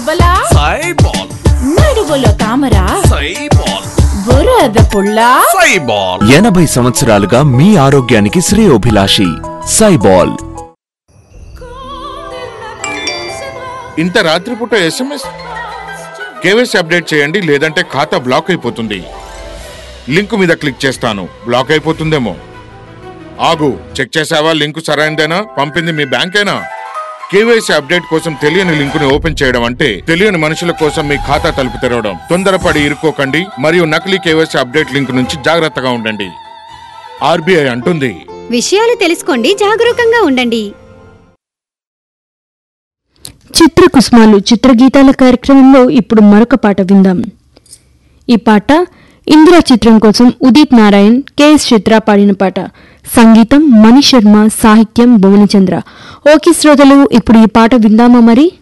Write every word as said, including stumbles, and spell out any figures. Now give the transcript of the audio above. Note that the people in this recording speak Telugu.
బలా సైబాల్ నడువులో తామరా సైబాల్ బురద పుల్ల సైబాల్ ఎనభై సంవత్సరాలుగా మీ ఆరోగ్యానికి శ్రేయోభిలాషి సైబాల్. ఇంత రాత్రిపూట ఎస్ఎంఎస్ కేవైసీ అప్డేట్ చేయండి, లేదంటే ఖాతా బ్లాక్ అయిపోతుంది. లింక్ మీద క్లిక్ చేస్తాను, బ్లాక్ అయిపోతుందేమో. ఆగు, చెక్ చేసావా? లింక్ సరైనదేనా? పంపింది మీ బ్యాంకేనా? కేవైసీ అప్డేట్ కోసం తెలియని లింకుని ఓపెన్ చేయడం అంటే తెలియని మనుషుల కోసం మీ ఖాతా తలుపు తెరవడం. తొందరపడి ఇరుక్కోకండి మరియు నకిలీ కేవైసీ అప్డేట్ లింక్ నుంచి జాగ్రత్తగా ఉండండి. ఆర్బీఐ అంటుంది, విషయాలు తెలుసుకోండి, జాగరూకంగా ఉండండి. చిత్ర కుసుమాలు చిత్రగీతాల కార్యక్రమంలో ఇప్పుడు మరొక పాట విందాం. ఈ పాట ఇందిరా చిత్రం కోసం ఉదిత్ నారాయణ్, కెఎస్ చిత్ర పాడిన పాట. సంగీతం మణి శర్మ, సాహిత్యం భువనచంద్ర. ఓకే శ్రోతలు, ఇప్పుడు ఈ పాట విందామా మరి?